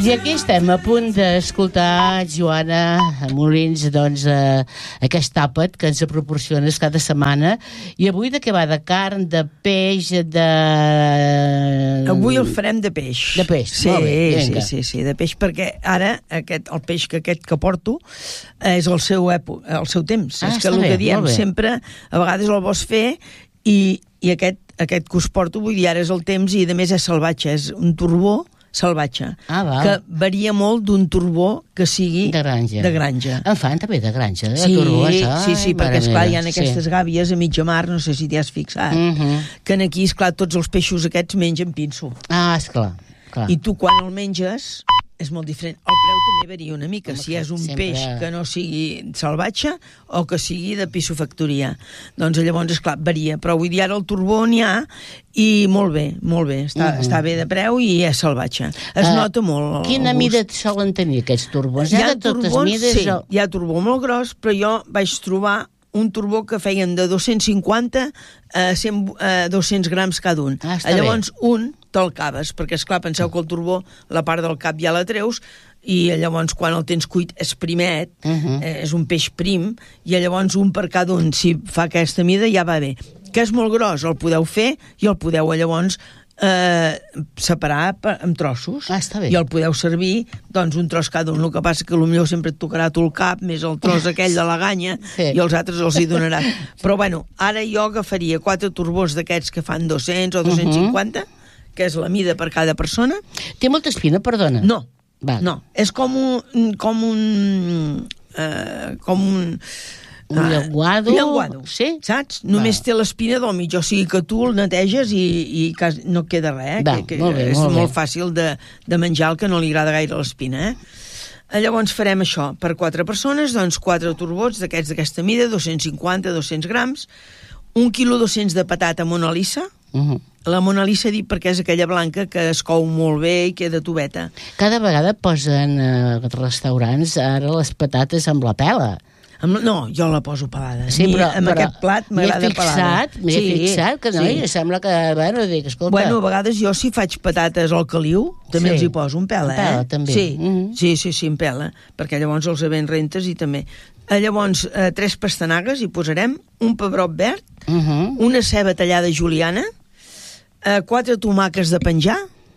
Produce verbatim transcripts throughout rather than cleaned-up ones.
I aquí estem a punt d'escoltar, Joana Molins, doncs, eh, aquest àpat que ens proporciones cada setmana. I avui de què va? De carn, de peix, de... Avui el farem de peix. De peix, sí, molt bé, vinga. Sí, sí, sí, de peix, perquè ara aquest, el peix que aquest que porto és el seu, èpo, el seu temps. Ah, és que el bé, que diem molt bé. sempre, a vegades el vols fer i, i aquest, aquest que us porto, vull dir, ara és el temps i a més és salvatge, és un turbó salvatge, Ah, val. que varia molt d'un turbó que sigui De granja. de granja. En fan també de granja, de Sí, turbós. sí, sí, perquè esclar, hi ha aquestes sí. gàbies a mitja mar, no sé si t'hi has fixat, Uh -huh. que aquí, esclar, tots els peixos aquests mengen pinso. Ah, esclar. Clar. I tu quan el menges és molt diferent. El preu també varia una mica, Home, si és un sempre... peix que no sigui salvatge o que sigui de piscofactoria. Doncs llavors, esclar, varia. Però avui dia ara el turbó n'hi ha i molt bé, molt bé. Està, Uh -huh. està bé de preu i és salvatge. Es Uh, nota molt el Quina gust. mida solen tenir aquests turbons? Hi ha de totes turbons, mides? sí, o... hi ha turbó molt gros, però jo vaig trobar un turbó que feien de dos-cents cinquanta a cent, a dos-cents grams cada un. Ah, està Llavors, un te'l caves, perquè, esclar, penseu que el turbó, la part del cap ja la treus, i llavors, quan el tens cuit, és primet, Uh -huh. eh, és un peix prim, i llavors un per cada un, si fa aquesta mida, ja va bé. Que és molt gros, el podeu fer, i el podeu, llavors, eh, separar per, en trossos. Ah, està bé. I el podeu servir, doncs, un tros cada un. El que passa que potser sempre et tocarà tu el cap, més el tros aquell de la ganya, Sí. i els altres els hi donarà. Però, bueno, ara jo agafaria quatre turbós d'aquests que fan dos-cents o dos-cents cinquanta, uh -huh. que és la mida per cada persona. Té molta espina, perdona? No, Val. no. És com un... Com un... Eh, com un... Un llenguado? Llenguado, Sí? saps? Només Val. té l'espina del mig, o sigui que tu el neteges i, i quasi no et queda res, eh? Val, que, que molt bé, és molt molt bé. fàcil de, de menjar el que no li agrada gaire l'espina, eh? Llavors farem això, per quatre persones, doncs quatre turbots d'aquests d'aquesta mida, dos-cents cinquanta, dos-cents grams, un quilo dos-cents de patata Mona Lisa. Uh -huh. La Mona Lisa dic perquè és aquella blanca que es cou molt bé i queda tubeta. Cada vegada posen eh, restaurants ara les patates amb la pela. Amb, no, jo la poso pelada. Sí, Mi, però, amb però aquest plat m'agrada pelada. M'he Sí, fixat que no, sí. i sembla que, bueno, dic, escolta... Bueno, a vegades jo si faig patates al caliu, també Sí. els hi poso un pela, Un pela, eh? també. Sí, Mhm. sí, sí, sí, en pela, perquè llavors els ben rentes i també. Eh, Llavors, eh, tres pastanagues hi posarem, un pebrot verd, Uh -huh. una ceba tallada juliana, eh, quatre tomàquets de penjar,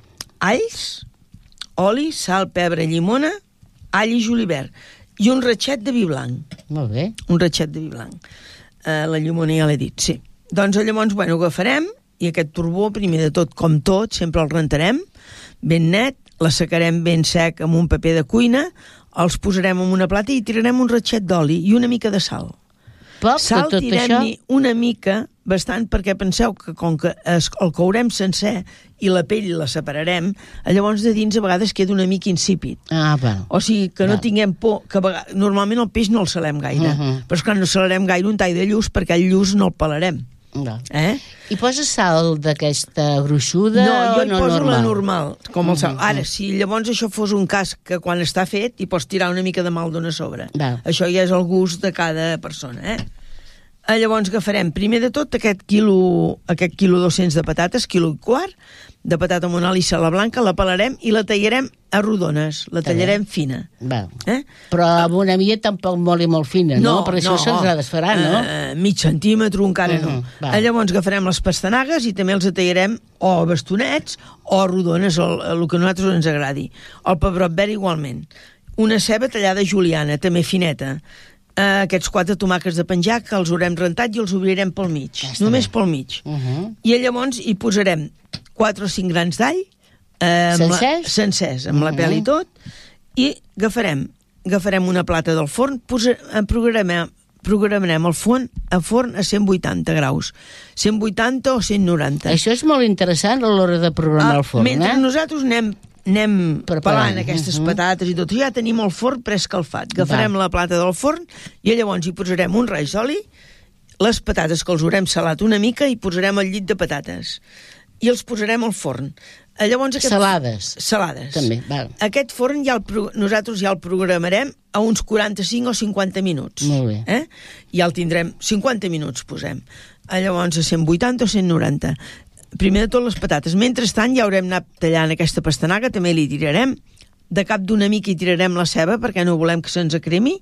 alls, oli, sal, pebre, llimona, all i julivert, i un ratxet de vi blanc. Molt bé. Un ratxet de vi blanc. Uh, la llimona ja l'he dit, sí. Doncs llavors, bueno, agafarem, i aquest turbó, primer de tot, com tot, sempre el rentarem, ben net, l'assecarem ben sec amb un paper de cuina, els posarem en una plata i tirarem un ratxet d'oli i una mica de sal. Poc Sal, de tot això? tirem-n'hi una mica, bastant, perquè penseu que com que es, el courem sencer i la pell la separarem, llavors de dins a vegades queda una mica insípid. Ah, bueno. O sigui, que no Val. tinguem por, que a vegades, normalment el peix no el salem gaire, Uh -huh. però és que no salarem gaire un tall de lluç perquè el lluç no el pelarem. No. Eh? I poses sal d'aquesta gruixuda No, jo o hi no poso normal? la normal, com el sal. Mhm. Ara, si llavors això fos un cas que quan està fet hi pots tirar una mica de maldona a sobre. Val. Això ja és el gust de cada persona, eh? Eh, Llavors agafarem, primer de tot, aquest quilo, aquest quilo dos-cents de patates, quilo i quart, de patata Mona Lisa, la blanca, la pelarem i la tallarem a rodones, la Està bé. tallarem fina. Val. Eh? Però amb una mida tampoc molt i molt fina, no? Per això se'ns ha d'esferar, no? Uh, mig centímetre, encara Uh-huh, no. val. Llavors agafarem les pastanagues i també els tallarem o a bastonets o rodones, el, el que a nosaltres ens agradi. El pebrot verd igualment. Una ceba tallada juliana, també fineta. Uh, aquests quatre tomàquets de penjar que els haurem rentat i els obrirem pel mig. Ja està Només bé. pel mig. Uh -huh. I llavors hi posarem quatre o cinc grans d'all, eh, amb la- Sencers? sencers, amb la Mhm. pèl i tot, i agafarem, agafarem una plata del forn, posa, programem, programarem el forn a forn a cent vuitanta graus, cent vuitanta o cent noranta. Això és molt interessant a l'hora de programar Ah, el forn, mentre eh? nosaltres anem anem Preparant. pelant aquestes Mhm. patates i tot, ja tenim el forn preescalfat. Agafarem Va. la plata del forn i llavors hi posarem un raig d'oli, les patates que els haurem salat una mica i posarem el llit de patates i els posarem al forn. Eh, Llavors, aquest... Salades. Salades. També, val. Aquest forn ja el, pro- nosaltres ja el programarem a uns quaranta-cinc o cinquanta minuts. Molt bé. Eh? Ja el tindrem, cinquanta minuts posem. Eh, Llavors a cent vuitanta o cent noranta. Primer de tot les patates. Mentrestant ja haurem anat tallant aquesta pastanaga, també li tirarem de cap d'una mica hi tirarem la ceba perquè no volem que se'ns cremi,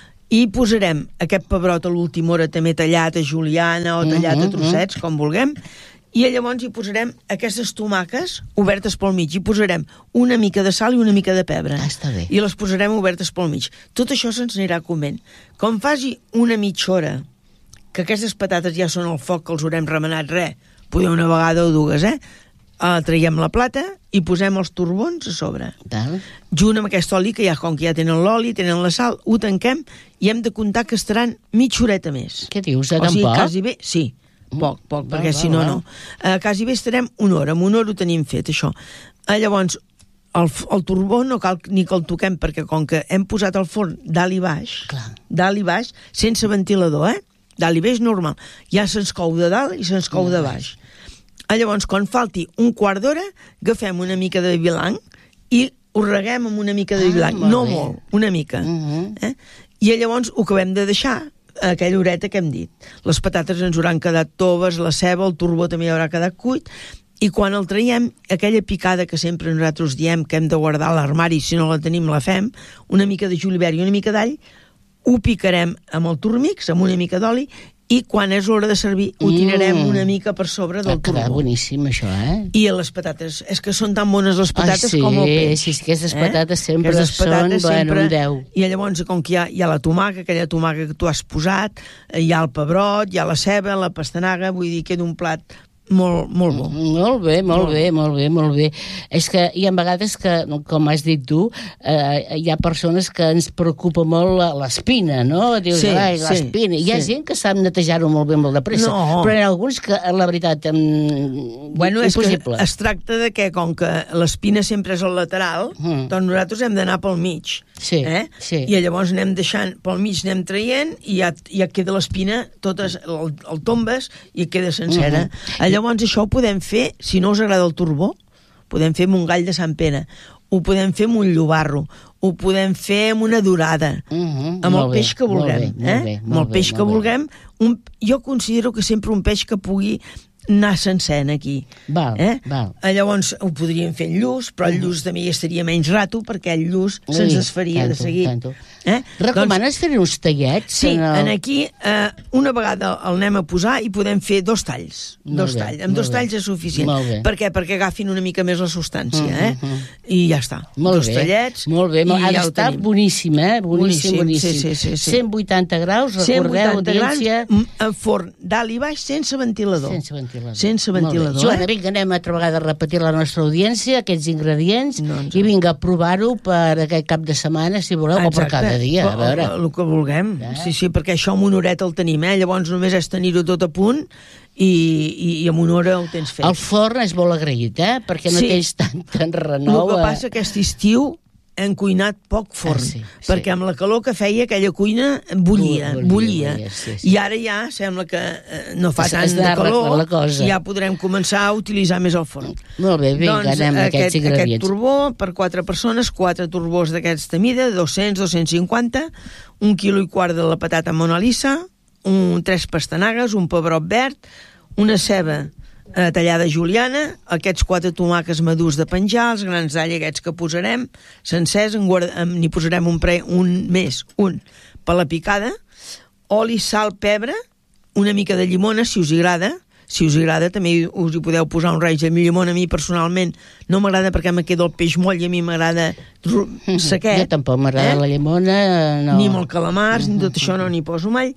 i posarem aquest pebrot a l'última hora també tallat a juliana o tallat mm -hmm. a trossets, com vulguem, i llavors hi posarem aquestes tomaques obertes pel mig, hi posarem una mica de sal i una mica de pebre. Ah, està bé. I les posarem obertes pel mig. Tot això se'ns anirà coment. Com faci una mitja hora que aquestes patates ja són al foc, que els haurem remenat res, podeu una vegada o dues, eh? Uh, traiem la plata i posem els turbons a sobre. Tal. Junt amb aquest oli, que ja, com que ja tenen l'oli, tenen la sal, ho tanquem i hem de comptar que estaran mitja horeta més. Què dius, eh, o sigui, tampoc? quasi bé, sí, poc, poc, Va, perquè va, si no, va. no. Uh, quasi bé estarem una hora, amb una hora ho tenim fet, això. Uh, llavors, el, el turbó no cal ni que el toquem, perquè com que hem posat el forn dalt i baix, Clar. dalt i baix, sense ventilador, eh? Dalt i baix normal. Ja se'ns cou de dalt i se'ns cou de baix. Llavors, quan falti un quart d'hora, agafem una mica de vi blanc i ho reguem amb una mica de vi blanc. Ah, molt no bé. molt, una mica. Mhm. eh? I llavors ho acabem de deixar a aquella horeta que hem dit. Les patates ens hauran quedat toves, la ceba, el turbó també haurà quedat cuit, i quan el traiem, aquella picada que sempre nosaltres diem que hem de guardar a l'armari, si no la tenim la fem, una mica de julivert i una mica d'all, ho picarem amb el turmix, amb una mica d'oli, i quan és l'hora de servir ho tirarem Mm. una mica per sobre del Ha quedat turbó. boníssim, això, eh? I les patates, és que són tan bones les patates Ai, sí, com el peix. sí, sí, aquestes patates sempre Aquestes són, patates bueno, un deu. I llavors, com que hi ha, hi ha la tomaca, aquella tomaca que tu has posat, hi ha el pebrot, hi ha la ceba, la pastanaga, vull dir, queda un plat molt, molt bo. Molt bé, molt, Molt bé, molt bé, molt bé. És que hi ha vegades que, com has dit tu, eh, hi ha persones que ens preocupa molt la- l'espina, no? Dius, Sí, ai, sí, l'espina. Hi ha sí. gent que sap netejar-ho molt bé, molt de pressa, No. però hi ha alguns que, la veritat, em... Bueno, és impossible. que es tracta de que, com que l'espina sempre és al lateral, Mm. doncs nosaltres hem d'anar pel mig. Sí, eh? sí. I llavors anem deixant, pel mig anem traient, i ja, ja queda l'espina, totes, el, el tombes, i queda sencera. Mhm. Llavors això ho podem fer, si no us agrada el turbó, podem fer amb un gall de Sant Pere, ho podem fer amb un llobarro, ho podem fer amb una dorada, Mhm, amb el molt bé, peix que molt vulguem. bé, eh? molt bé, amb molt el peix bé, que molt bé. vulguem. Un, jo considero que sempre un peix que pugui anar sencer aquí. Val, eh? val. Llavors ho podríem fer en lluç, però el lluç també hi estaria menys rato, perquè el lluç se'ns Ui, desfaria de tanto, seguir. tanto. Eh? Recomanes fer uns tallets? Sí, en el... en aquí eh, una vegada el anem a posar i podem fer dos talls. Molt Dos bé, talls. Amb molt dos bé. talls és suficient. Molt bé. Per què? Perquè agafin una mica més la substància, Mhm, eh? mhm. I ja està. Molt dos bé, tallets. molt bé. i Ha ja ho d'estar tenim. boníssim, eh? Boníssim, Boníssim, boníssim. sí, sí, sí, sí. cent vuitanta graus, recordeu, audiència... grans, en forn dalt i baix, sense ventilador. Sense ventilador. Sense Molt bé. ventilador, Joana, eh? vinga, anem altra vegada a repetir la nostra audiència, aquests ingredients, Doncs- i vinga a provar-ho per aquest cap de setmana, si voleu, o per cada dia, a veure. El, el que vulguem. Eh? Sí, sí, perquè això amb una horeta el tenim, eh? Llavors només és tenir-ho tot a punt i, i, i amb una hora ho tens fet. El forn és molt agraït, eh? Perquè no Sí. tens tant, tant El renou. que eh? passa aquest estiu hem cuinat poc forn, Ah, sí, sí. perquè amb la calor que feia aquella cuina bullia, Bu- bullia, bullia. bullia, sí, sí. I ara ja sembla que eh, no fa Es- tant es de anà arreglant calor la cosa. i ja podrem començar a utilitzar més el forn. Molt bé, vinga, doncs, anem a aquest, aquests aquest ingredients. turbó per quatre persones, quatre turbós d'aquesta mida, dos-cents a dos-cents cinquanta, un quilo i quart de la patata Mona Lisa, un, tres pastanagues, un pebrot verd, una ceba eh, tallada juliana, aquests quatre tomàquets madurs de penjar, els grans d'all aquests que posarem, sencers, en guarda, en, n'hi posarem un, pre, un més, un per la picada, oli, sal, pebre, una mica de llimona, si us agrada. Si us agrada, també us hi podeu posar un raig de llimona. A mi, personalment, no m'agrada perquè me queda el peix moll i a mi m'agrada ru- sequet. Jo tampoc m'agrada eh? la llimona, no. Ni amb el calamars, ni tot això no n'hi poso mai.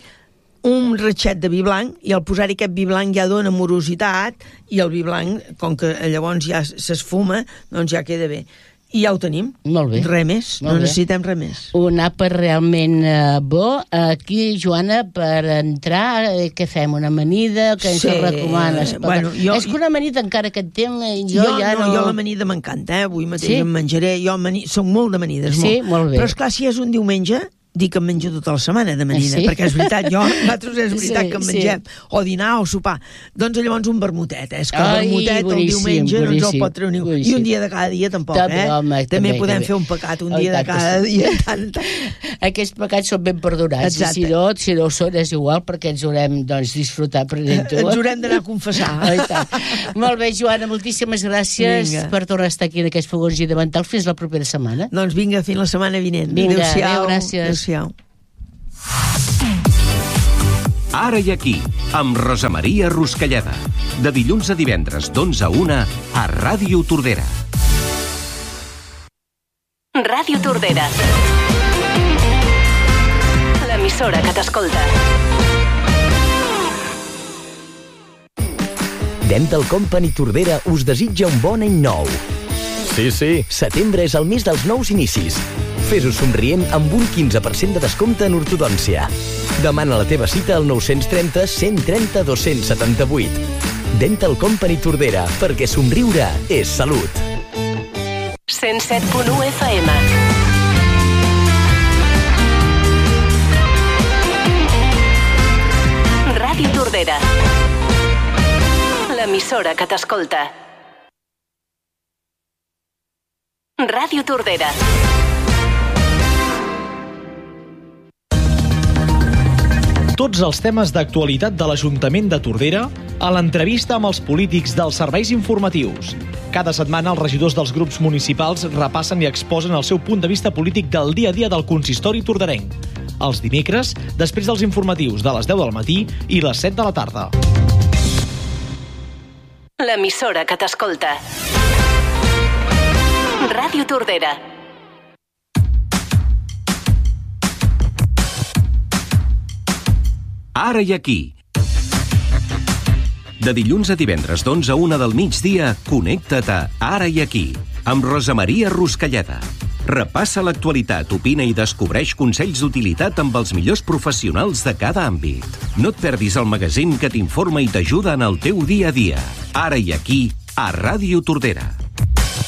Un ratxet de vi blanc, i al posar-hi aquest vi blanc ja dona morositat, i el vi blanc, com que llavors ja s'esfuma, doncs ja queda bé. I ja ho tenim. Molt bé. Res més, Molt no bé. necessitem res més. Un àpat realment eh, bo. Aquí, Joana, per entrar, eh, què fem? Una amanida? Què ens Sí, recomanes? bueno, jo- És que una amanida, encara que en temps, jo, Jo, ja no, no... jo l'amanida m'encanta, eh? Avui mateix Sí? em menjaré, jo amani... soc molt d'amanides, Sí, molt. molt bé. Però esclar, si és un diumenge, dir que em menjo tota la setmana d'amanida, sí? perquè és veritat, jo, nosaltres és veritat Sí, que em mengem sí. o dinar o sopar. Doncs llavors un vermutet, eh? És que el Ai, vermutet el boníssim, diumenge no ens el boníssim, pot treure ningú. I boníssim. un dia de cada dia tampoc, També, eh? home, també, també, podem també. fer un pecat un Oh, dia de tant que cada sí. dia. Tant, tant. Aquests pecats són ben perdonats. Exacte. I si no, si no ho són, és igual, perquè ens haurem, doncs, disfrutat prenent-ho. Ens haurem d'anar a confessar. Oh, i tant. Molt bé, Joana, moltíssimes gràcies Vinga. per tornar a estar aquí en aquest fogons i davantal. Fins la propera setmana. Doncs vinga, fins la setmana vinent. Vinga, Adéu-siau. adéu, gràcies. Adéu-siau. Ara i aquí, amb Rosa Maria Ruscalleda. De dilluns a divendres, d'onze a una, a Ràdio Tordera. Ràdio Tordera. L'emissora que t'escolta. Dental Company Tordera us desitja un bon any nou. Sí, sí, setembre és el mes dels nous inicis. Fes-ho somrient amb un quinze per cent de descompte en ortodòncia. Demana la teva cita al nou trenta, cent trenta, dos-cents setanta-vuit. Dental Company Tordera, perquè somriure és salut. cent set punt u F M. Ràdio Tordera. L'emissora que t'escolta. Ràdio Tordera. Tots els temes d'actualitat de l'Ajuntament de Tordera a l'entrevista amb els polítics dels serveis informatius. Cada setmana els regidors dels grups municipals repassen i exposen el seu punt de vista polític del dia a dia del consistori torderenc. Els dimecres, després dels informatius de les deu del matí i les set de la tarda. L'emissora que t'escolta. Ràdio Tordera. Ara i aquí. De dilluns a divendres, d'onze a una del migdia, connecta't a Ara i aquí, amb Rosa Maria Ruscalleda. Repassa l'actualitat, opina i descobreix consells d'utilitat amb els millors professionals de cada àmbit. No et perdis el magazín que t'informa i t'ajuda en el teu dia a dia. Ara i aquí, a Ràdio Tordera.